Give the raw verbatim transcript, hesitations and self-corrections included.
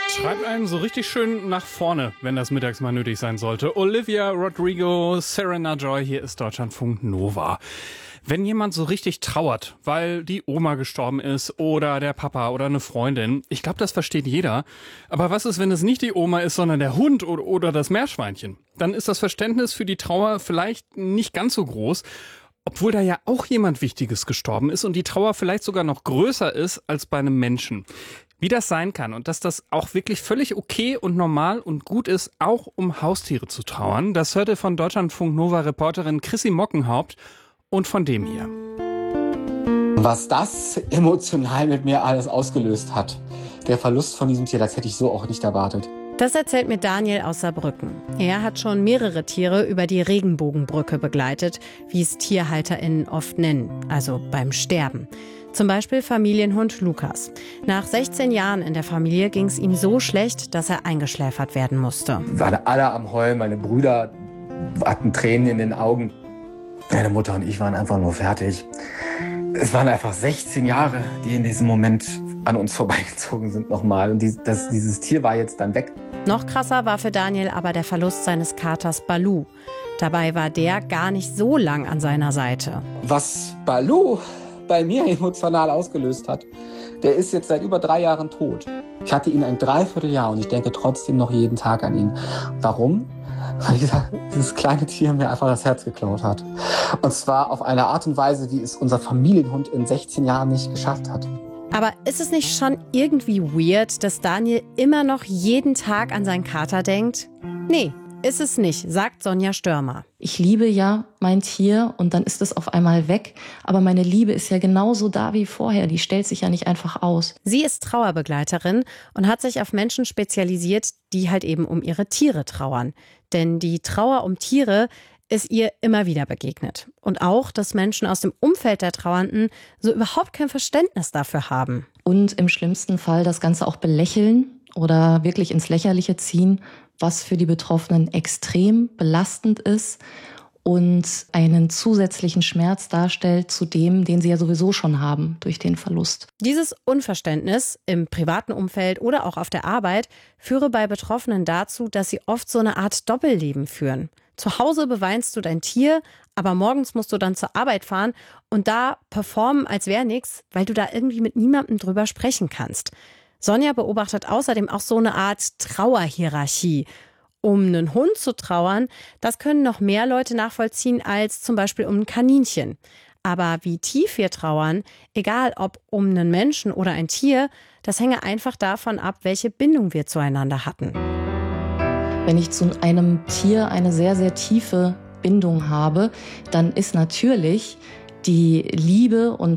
Treibt einen so richtig schön nach vorne, wenn das mittags mal nötig sein sollte. Olivia Rodrigo, Serena Joy, hier ist Deutschlandfunk Nova. Wenn jemand so richtig trauert, weil die Oma gestorben ist oder der Papa oder eine Freundin, ich glaube, das versteht jeder. Aber was ist, wenn es nicht die Oma ist, sondern der Hund oder, oder das Meerschweinchen? Dann ist das Verständnis für die Trauer vielleicht nicht ganz so groß, obwohl da ja auch jemand Wichtiges gestorben ist und die Trauer vielleicht sogar noch größer ist als bei einem Menschen. Wie das sein kann und dass das auch wirklich völlig okay und normal und gut ist, auch um Haustiere zu trauern, das hörte von Deutschlandfunk Nova Reporterin Chrissy Mockenhaupt und von dem hier. Was das emotional mit mir alles ausgelöst hat, der Verlust von diesem Tier, das hätte ich so auch nicht erwartet. Das erzählt mir Daniel aus Saarbrücken. Er hat schon mehrere Tiere über die Regenbogenbrücke begleitet, wie es TierhalterInnen oft nennen, also beim Sterben. Zum Beispiel Familienhund Lukas. Nach sechzehn Jahren in der Familie ging es ihm so schlecht, dass er eingeschläfert werden musste. Wir waren alle am Heulen, meine Brüder hatten Tränen in den Augen. Meine Mutter und ich waren einfach nur fertig. Es waren einfach sechzehn Jahre, die in diesem Moment an uns vorbeigezogen sind nochmal. Und die, das, dieses Tier war jetzt dann weg. Noch krasser war für Daniel aber der Verlust seines Katers Balu. Dabei war der gar nicht so lang an seiner Seite. Was Balu bei mir emotional ausgelöst hat, der ist jetzt seit über drei Jahren tot. Ich hatte ihn ein Dreivierteljahr und ich denke trotzdem noch jeden Tag an ihn. Warum? Weil dieser, dieses kleine Tier mir einfach das Herz geklaut hat. Und zwar auf eine Art und Weise, wie es unser Familienhund in sechzehn Jahren nicht geschafft hat. Aber ist es nicht schon irgendwie weird, dass Daniel immer noch jeden Tag an seinen Kater denkt? Nee, ist es nicht, sagt Sonja Störmer. Ich liebe ja mein Tier und dann ist es auf einmal weg. Aber meine Liebe ist ja genauso da wie vorher. Die stellt sich ja nicht einfach aus. Sie ist Trauerbegleiterin und hat sich auf Menschen spezialisiert, die halt eben um ihre Tiere trauern. Denn die Trauer um Tiere ist ihr immer wieder begegnet. Und auch, dass Menschen aus dem Umfeld der Trauernden so überhaupt kein Verständnis dafür haben. Und im schlimmsten Fall das Ganze auch belächeln oder wirklich ins Lächerliche ziehen, was für die Betroffenen extrem belastend ist und einen zusätzlichen Schmerz darstellt zu dem, den sie ja sowieso schon haben durch den Verlust. Dieses Unverständnis im privaten Umfeld oder auch auf der Arbeit führe bei Betroffenen dazu, dass sie oft so eine Art Doppelleben führen. Zu Hause beweinst du dein Tier, aber morgens musst du dann zur Arbeit fahren und da performen, als wäre nichts, weil du da irgendwie mit niemandem drüber sprechen kannst. Sonja beobachtet außerdem auch so eine Art Trauerhierarchie. Um einen Hund zu trauern, das können noch mehr Leute nachvollziehen als zum Beispiel um ein Kaninchen. Aber wie tief wir trauern, egal ob um einen Menschen oder ein Tier, das hänge einfach davon ab, welche Bindung wir zueinander hatten. Wenn ich zu einem Tier eine sehr, sehr tiefe Bindung habe, dann ist natürlich die Liebe und